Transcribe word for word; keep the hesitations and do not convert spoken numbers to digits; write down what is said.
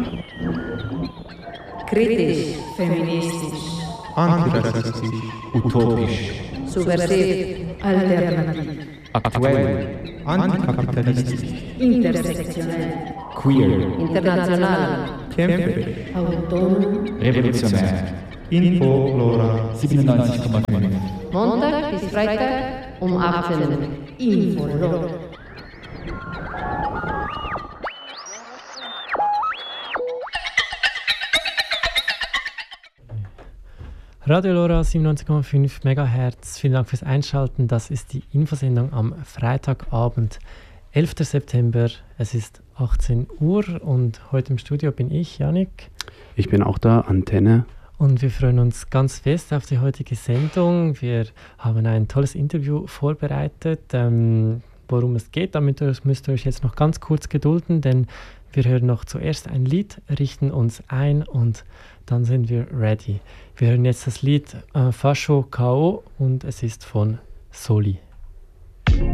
Kritisch, feministisch, antirassistisch, utopisch, subversiv, alternativ, aktuell, antikapitalistisch, intersektionell, queer, international, kämpferisch, autonom, revolutionär. Info Flora siebenundneunzig Komma fünf. Montag bis Freitag um achtzehn Uhr. Info Lora. Radio Lora siebenundneunzig Komma fünf Megahertz. Vielen Dank fürs Einschalten. Das ist die Infosendung am Freitagabend, elfter September. Es ist achtzehn Uhr und heute im Studio bin ich, Yannick. Ich bin auch da, Antenne. Und wir freuen uns ganz fest auf die heutige Sendung. Wir haben ein tolles Interview vorbereitet. Ähm, worum es geht, damit müsst ihr euch jetzt noch ganz kurz gedulden, denn wir hören noch zuerst ein Lied, richten uns ein und dann sind wir ready. Wir hören jetzt das Lied äh, Fascio K O und es ist von Soli.